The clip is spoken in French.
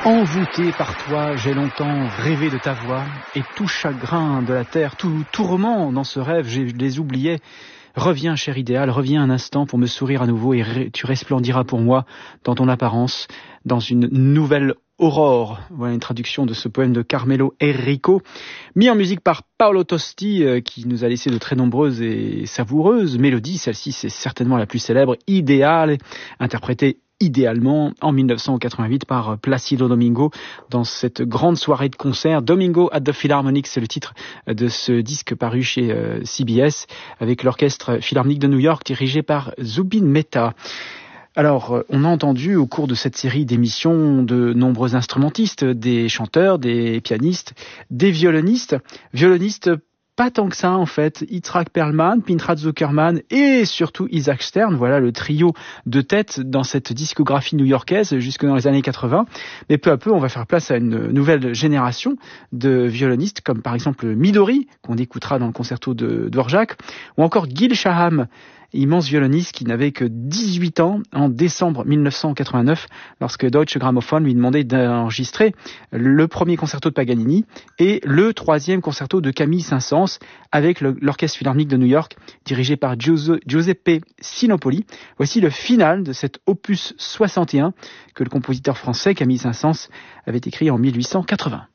Envoûté par toi, j'ai longtemps rêvé de ta voix, et tout chagrin de la terre, tout tourment dans ce rêve, je les oubliais. Reviens, cher idéal, reviens un instant pour me sourire à nouveau, et tu resplendiras pour moi dans ton apparence, dans une nouvelle aurore. Voilà une traduction de ce poème de Carmelo Enrico, mis en musique par Paolo Tosti, qui nous a laissé de très nombreuses et savoureuses mélodies. Celle-ci, c'est certainement la plus célèbre, Idéal, interprétée idéalement en 1988 par Placido Domingo dans cette grande soirée de concert. Domingo at the Philharmonic, c'est le titre de ce disque paru chez CBS avec l'orchestre philharmonique de New York dirigé par Zubin Mehta. Alors, on a entendu au cours de cette série d'émissions de nombreux instrumentistes, des chanteurs, des pianistes, des violonistes pas tant que ça en fait, Itzhak Perlman, Pinchas Zuckerman et surtout Isaac Stern, voilà le trio de tête dans cette discographie new-yorkaise jusque dans les années 80. Mais peu à peu, on va faire place à une nouvelle génération de violonistes comme par exemple Midori, qu'on écoutera dans le concerto de Dvorak, ou encore Gil Shaham, immense violoniste qui n'avait que 18 ans en décembre 1989 lorsque Deutsche Grammophon lui demandait d'enregistrer le premier concerto de Paganini et le troisième concerto de Camille Saint-Saëns avec l'Orchestre Philharmonique de New York dirigé par Giuseppe Sinopoli. Voici le final de cet opus 61 que le compositeur français Camille Saint-Saëns avait écrit en 1880.